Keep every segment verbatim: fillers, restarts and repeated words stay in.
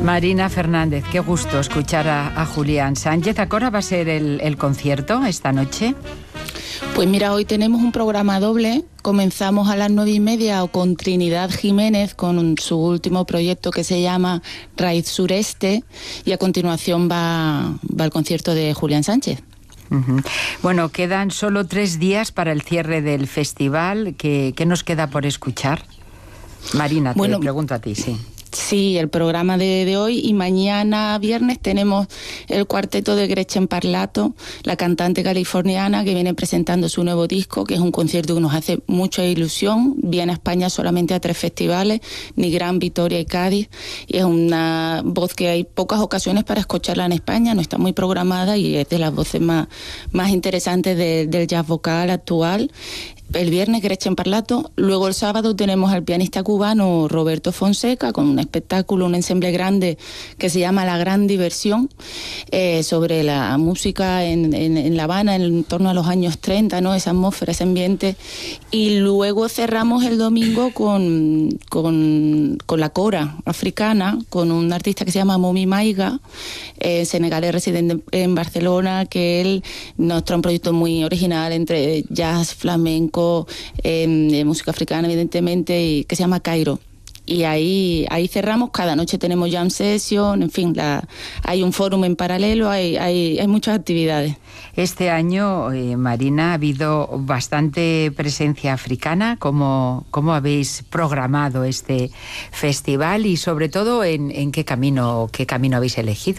Marina Fernández, qué gusto escuchar a, a Julián Sánchez. ¿A qué hora va a ser el, el concierto esta noche? Pues mira, hoy tenemos un programa doble. Comenzamos a las nueve y media con Trinidad Jiménez, con su último proyecto que se llama Raíz Sureste, y a continuación va, va el concierto de Julián Sánchez. Uh-huh. Bueno, quedan solo tres días para el cierre del festival. ¿Qué, qué nos queda por escuchar? Marina, te bueno, pregunto a ti, sí. Sí, el programa de, de hoy, y mañana viernes tenemos el cuarteto de Gretchen Parlato, la cantante californiana que viene presentando su nuevo disco, que es un concierto que nos hace mucha ilusión. Viene a España solamente a tres festivales, Nigrán, Vitoria y Cádiz, y es una voz que hay pocas ocasiones para escucharla en España, no está muy programada y es de las voces más, más interesantes de, del jazz vocal actual. El viernes Gretchen Parlato, luego el sábado tenemos al pianista cubano Roberto Fonseca con un espectáculo, un ensemble grande que se llama La Gran Diversión, eh, sobre la música en, en, en La Habana en torno a los años treinta, ¿no? Esa atmósfera, ese ambiente. Y luego cerramos el domingo con, con, con la cora africana, con un artista que se llama Momi Maiga, eh, senegalés residente en Barcelona, que él nos trae un proyecto muy original entre jazz, flamenco, Eh, de música africana evidentemente, y que se llama Cairo. Y ahí ahí cerramos, cada noche tenemos jam session, en fin, la, hay un fórum en paralelo, hay, hay, hay muchas actividades. Este año, eh, Marina, ha habido bastante presencia africana. ¿Cómo, cómo habéis programado este festival y sobre todo en, en qué camino, qué camino habéis elegido?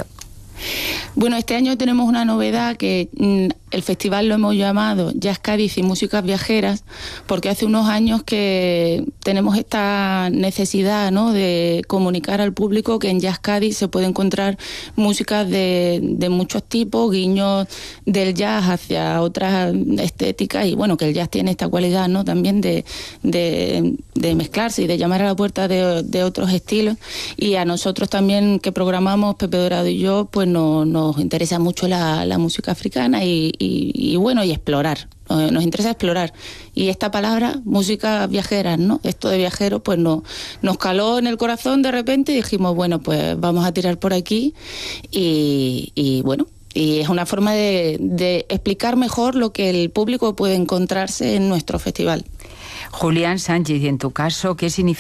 Bueno, este año tenemos una novedad que mm, el festival lo hemos llamado Jazz Cádiz y Músicas Viajeras, porque hace unos años que tenemos esta necesidad, ¿no?, de comunicar al público que en Jazz Cádiz se puede encontrar músicas de, de muchos tipos, guiños del jazz hacia otras estéticas, y bueno, que el jazz tiene esta cualidad, ¿no?, también de, de, de mezclarse y de llamar a la puerta de, de otros estilos. Y a nosotros también, que programamos, Pepe Dorado y yo, pues no, nos interesa mucho la, la música africana y, y, y bueno, y explorar. Nos, nos interesa explorar. Y esta palabra, música viajera, ¿no? Esto de viajero, pues no, nos caló en el corazón de repente y dijimos, bueno, pues vamos a tirar por aquí. Y, y bueno, y es una forma de, de explicar mejor lo que el público puede encontrarse en nuestro festival. Julián Sánchez, y en tu caso, ¿qué significa